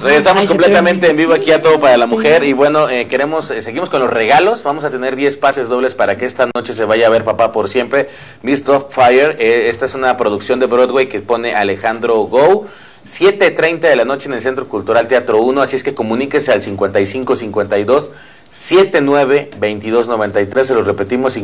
Regresamos completamente en vivo aquí a Todo para la Mujer. Y bueno, seguimos con los regalos. Vamos a tener 10 pases dobles para que esta noche se vaya a ver Papá por Siempre, Mist of Fire. Esta es una producción de Broadway que pone Alejandro Gou. 7:30 de la noche en el Centro Cultural Teatro 1, así es que comuníquese al 5552 79 22 93, se lo repetimos,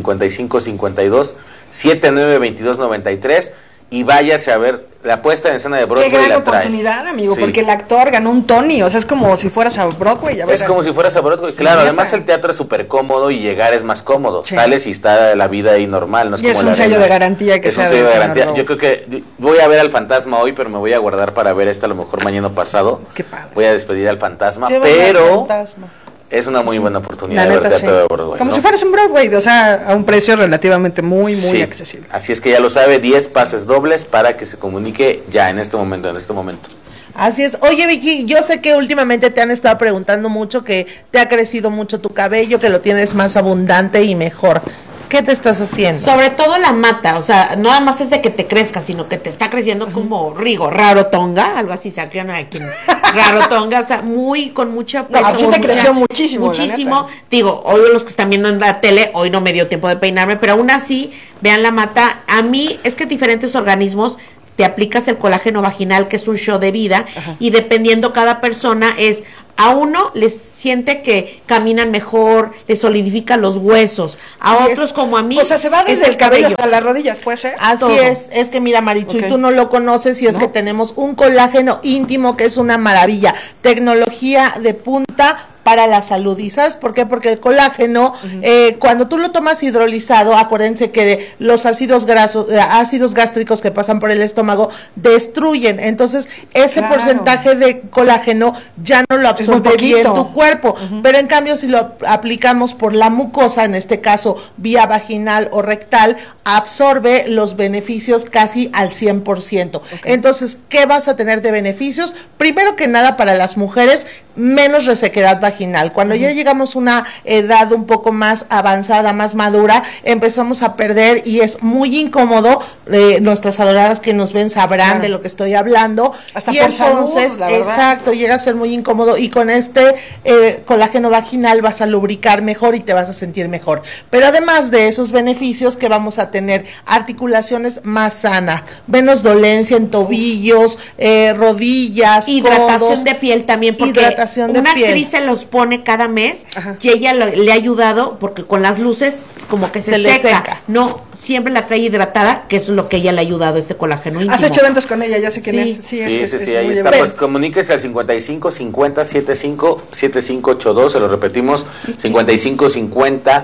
5552 79 22 93, y váyase a ver la puesta en escena de Broadway. Qué gran oportunidad, amigo, sí. Porque el actor ganó un Tony, o sea, es como si fueras a Broadway. Es como si fueras a Broadway, sí, claro, además el teatro es súper cómodo y llegar es más cómodo, sí. Sales y está la vida ahí normal, no es y como es un sello de garantía que es un sello de garantía. Yo creo que voy a ver al fantasma hoy, pero me voy a guardar para ver a lo mejor mañana pasado. Qué padre. Voy a despedir al fantasma, pero es una muy buena oportunidad de ver teatro de Broadway. Como si fueras en Broadway, o sea, a un precio relativamente muy accesible. Así es que ya lo sabe, 10 pases dobles para que se comunique ya en este momento. Así es. Oye, Vicky, yo sé que últimamente te han estado preguntando mucho, que te ha crecido mucho tu cabello, que lo tienes más abundante y mejor. ¿Qué te estás haciendo? Sobre todo la mata, o sea, no nada más es de que te crezca, sino que te está creciendo como rarotonga, algo así, se crean aquí, rarotonga, o sea, con mucha fuerza. No, sí te creció muchísimo. Muchísimo. Digo, hoy los que están viendo en la tele, hoy no me dio tiempo de peinarme, pero aún así, vean la mata. A mí, es que diferentes organismos te aplicas el colágeno vaginal, que es un show de vida, y dependiendo cada persona a uno les siente que caminan mejor, les solidifica los huesos, a otros como a mí. O sea, se va desde el cabello hasta las rodillas, ¿puede ser? Así todo. Es que mira, Marichu, y tú no lo conoces, y es que tenemos un colágeno íntimo que es una maravilla, tecnología de punta para la salud. ¿Y sabes por qué? Porque el colágeno, cuando tú lo tomas hidrolizado, acuérdense que los ácidos gástricos que pasan por el estómago destruyen, entonces ese porcentaje de colágeno ya no lo absorbe bien tu cuerpo, pero en cambio si lo aplicamos por la mucosa, en este caso vía vaginal o rectal, absorbe los beneficios casi al 100%. Entonces, ¿qué vas a tener de beneficios? Primero que nada, para las mujeres, menos resequedad vaginal. Cuando ya llegamos a una edad un poco más avanzada, más madura, empezamos a perder, y es muy incómodo, nuestras adoradas que nos ven sabrán de lo que estoy hablando. Hasta y por entonces, salud, la verdad. exacto, llega a ser muy incómodo, y con este colágeno vaginal vas a lubricar mejor y te vas a sentir mejor. Pero además de esos beneficios, que vamos a tener articulaciones más sanas, menos dolencia en tobillos, rodillas, hidratación codos, de piel también, porque una actriz se los pone cada mes, y ella le ha ayudado, porque con las luces como que se seca. No, siempre la trae hidratada, que es lo que ella le ha ayudado, este colágeno íntimo. Has hecho eventos con ella, ya sé quién es. Sí, ahí está. Pues comuníquese al 55 50 75 7582, se lo repetimos, 55 50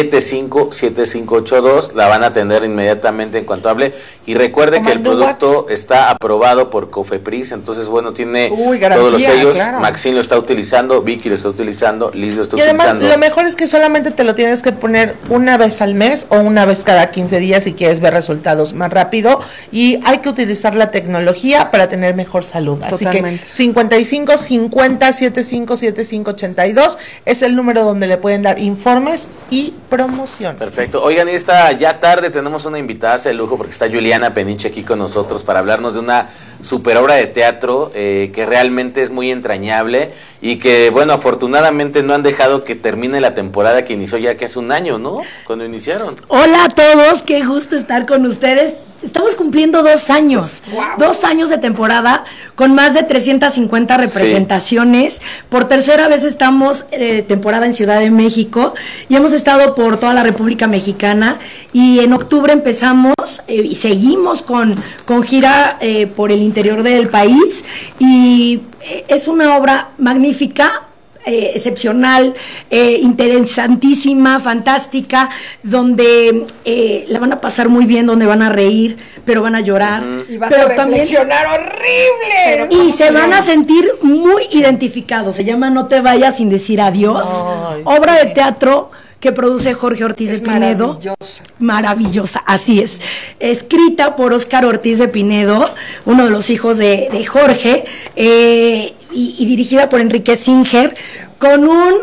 75 7582, la van a atender inmediatamente en cuanto hable, y recuerde que el producto está aprobado por Cofepris, entonces bueno, tiene todos los sellos, claro. Maxine lo está utilizando, Vicky lo está utilizando, Liz lo está utilizando. Y además, lo mejor es que solamente te lo tienes que poner una vez al mes o una vez cada 15 días si quieres ver resultados más rápido, y hay que utilizar la tecnología para tener mejor salud. Totalmente. Así que 55 50 75 75 82 es el número donde le pueden dar informes y promoción. Perfecto. Oigan, y esta ya tarde tenemos una invitada de lujo, porque está Juliana Peniche aquí con nosotros para hablarnos de una super obra de teatro que realmente es muy entrañable, y que, bueno, afortunadamente no han dejado que termine la temporada que inició ya que hace un año, ¿no? Cuando iniciaron. Hola a todos, qué gusto estar con ustedes. Estamos cumpliendo 2 años, 2 años de temporada, con más de 350 representaciones. Por tercera vez estamos temporada en Ciudad de México, y hemos estado por toda la República Mexicana, y en octubre empezamos y seguimos con gira por el interior del país, y es una obra magnífica, excepcional, interesantísima, fantástica, donde la van a pasar muy bien, donde van a reír, pero van a llorar, y vas a reflexionar horrible, y se van a sentir muy identificados. Se llama No te vayas sin decir adiós, obra de teatro que produce Jorge Ortiz de Pinedo. Maravillosa, así es. Escrita por Óscar Ortiz de Pinedo, uno de los hijos de Jorge, y dirigida por Enrique Singer, con un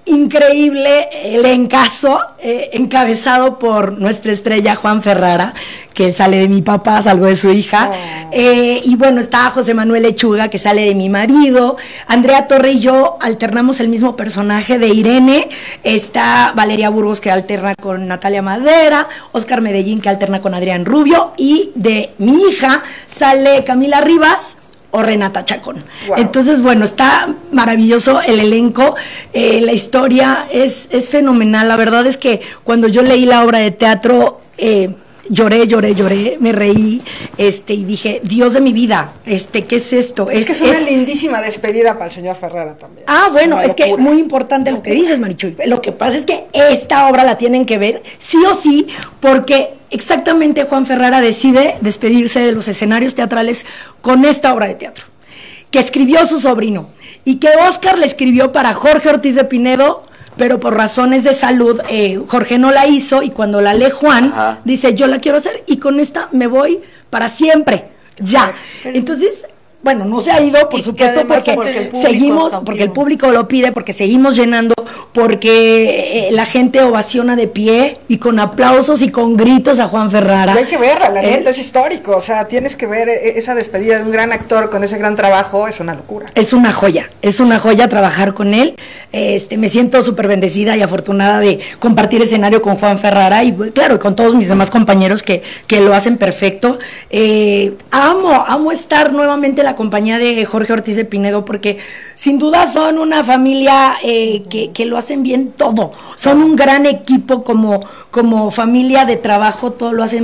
increíble elencazo, encabezado por nuestra estrella Juan Ferrara, que sale de mi papá, salvo de su hija. Y bueno, está José Manuel Lechuga, que sale de mi marido. Andrea Torre y yo alternamos el mismo personaje de Irene. Está Valeria Burgos, que alterna con Natalia Madera. Oscar Medellín, que alterna con Adrián Rubio. Y de mi hija sale Camila Rivas o Renata Chacón. Wow. Entonces, bueno, está maravilloso el elenco, la historia es fenomenal. La verdad es que cuando yo leí la obra de teatro, lloré, me reí, y dije, Dios de mi vida, ¿qué es esto? Es que es una lindísima despedida para el señor Ferrara también. Bueno, es que muy importante lo que dices, Marichuy. Lo que pasa es que esta obra la tienen que ver sí o sí, porque exactamente Juan Ferrara decide despedirse de los escenarios teatrales con esta obra de teatro, que escribió su sobrino, y que Oscar le escribió para Jorge Ortiz de Pinedo, pero por razones de salud, Jorge no la hizo, y cuando la lee Juan, dice, yo la quiero hacer, y con esta me voy para siempre, ya. Entonces, bueno, no se ha ido, por supuesto, porque seguimos, porque el público lo pide, porque seguimos llenando, porque la gente ovaciona de pie, y con aplausos y con gritos a Juan Ferrara. Y hay que verla, la neta es histórico, o sea, tienes que ver esa despedida de un gran actor con ese gran trabajo, es una locura. Es una joya trabajar con él. Me siento súper bendecida y afortunada de compartir escenario con Juan Ferrara, y claro, con todos mis demás compañeros que lo hacen perfecto. Amo estar nuevamente en la compañía de Jorge Ortiz de Pinedo, porque sin duda son una familia que lo hacen bien todo, son un gran equipo como familia de trabajo, todo lo hacen